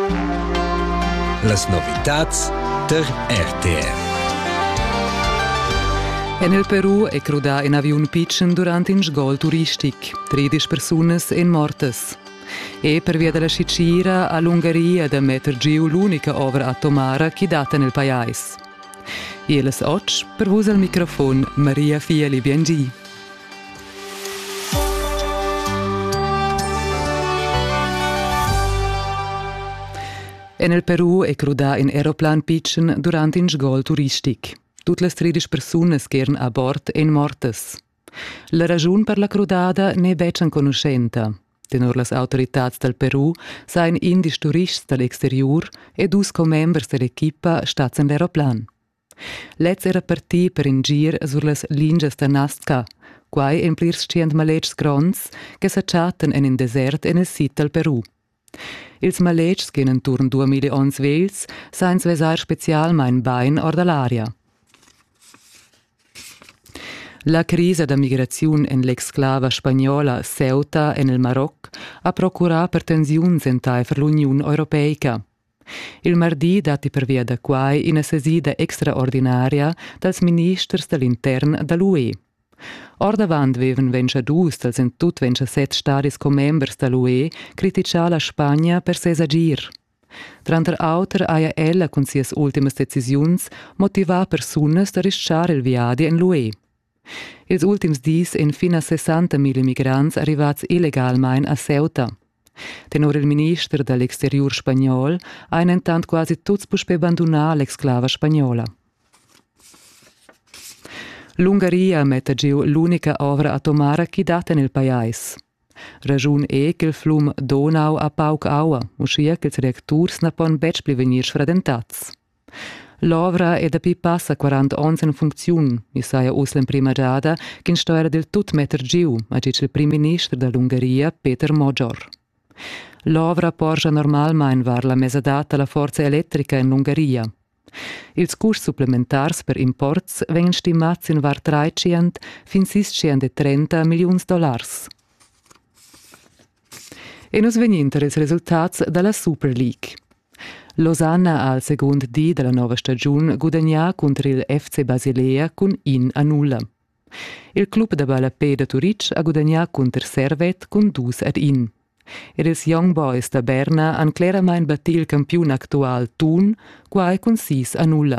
Las novitats der RTR. Nel Perù è crudà in avion pitchen durante un sgol turistic. 13 personas en mortes. E per via della scicira all'Ungheria da metter giù l'unica opera atomara che data nel paese. E les oggi per vos al microfono Maria Fieli Biangi. Nel Perù è crudà in aeroplan pitchen durante un sgol turistic. Tutte le 13 persone che erano a bordo sono morte. La ragione per la crudada ne è ben conoscente. Tenor le autorità del Perù sain indis turisti dall'exterior e 2 co-members dell'equipa stati nell'aeroplan. Let's era partì per un gir sulle linee da Nazca, quai in plirs scient maletgs gronds che s'acciatten in un desert nel sito del Perù. Ils maletgs che in turn 2 milioni svegls sain svesar specialmein bain or dall'aria. La crisi da migrazione in l'exclava spagnola Ceuta e nel Marocco ha procurato per tensioni sentai per l'Unione Europea. Il martedì dati per via da quai in una sesida extraordinaria dals ministers dell'intern dall'UE. Or davant veven 22 dals in tut 27 stadis co-members dall'UE criticà la Spagna per ses agir. Tranter auter aia ella con sias ultimas decisiuns motivà personas da risciar il viadi in l'UE. Ils ultims dis in fina 60.000 immigrants arrivats illegalmein a Ceuta. Tenor il minister dell'exterior spagnol ha intant quasi tuts puspe abbandonar l'exclava spagnola. L'Ungheria mette giù l'unica opera atomara che data nel paese. Ragiun è che il flum Donau a pauc aua, uscia che ils reacturs na pon bec venir sfradentats. L'opera è da pi passa 40 anni in funzione, e saia uslen prima giada che in storia del tut metter giù, ma dice il prim ministro dell'Ungheria Peter Major. L'opera porge normalmein var la mesadata la forza elettrica in l'Ungheria. Ils costs supplementars per imports vengono stimati in var 300 fin 630 milioni dollars. E nos veninter ils resultats della Super League. Losanna al second di della nuova stagione guadagnà contro il FC Basilea con 1-0. Il club da Balapé da Turic ha guadagnà contro Servet con 2-1. Ed ils Young Boys da Berna han claramente battit il campione attual Thun, quai con 6-0.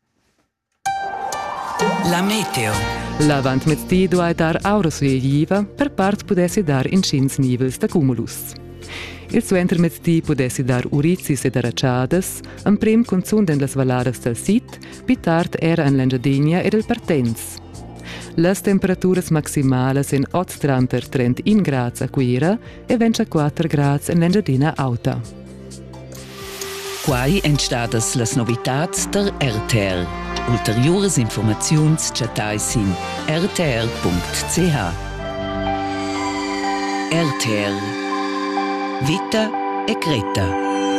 La meteo. L'avant mezz'dì doveva dar aura suieva, per part potessi dar in 5 nivels da cumulus. Il suenter mezz'dì potessi dar urizis ed aracciadas, en prim consunden las valadas del sit, pi tard era en l'Engiadina ed el Partenz. Las temperaturas maximales in 8-30 gradi a Quira e 24 gradi in l'Engiadina Auta. Quai entstadas las novitats der RTR. Ulteriores informaziuns chatais in rtr.ch. RTR. Vita e Greta.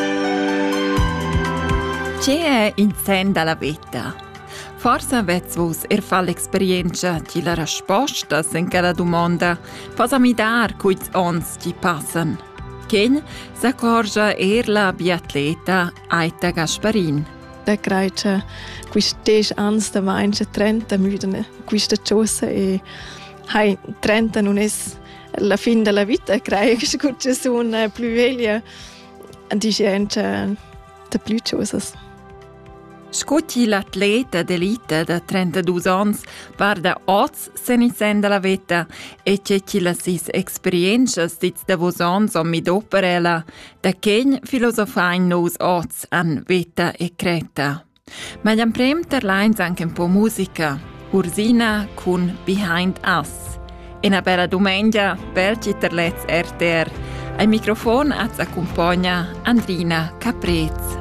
C'è è in sen dalla vita? Forse avete vos fa l'esperienza di la risposta in quella domanda. Cosa mi dar quits ons ci passano? Ken s'accorge la biatleta Aita Gasparin. Da creia questi anni da mangia 30 minuti questa cosa e hai 30 non è la fine della vita, creio che sono più veglia di gente da più cose. Scuti l'atleta d'elite da 32 anni guarda oz senisen della vita e c'è chi la sis esperienze stits da vos ans om mi doperella da ken filosofain nos oz an vita e creta. Ma gli amprem ter lines anche un po' musica, Ursina con Behind Us. E una bella domenica per Citterlets RTR. Al microfono ci accompagna Andrina Caprez.